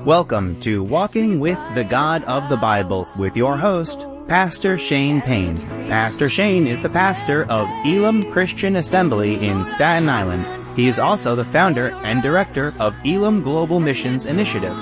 Welcome to Walking with the God of the Bible with your host, Pastor Shane Payne. Pastor Shane is the pastor of Elim Christian Assembly in Staten Island. He is also the founder and director of Elim Global Missions Initiative.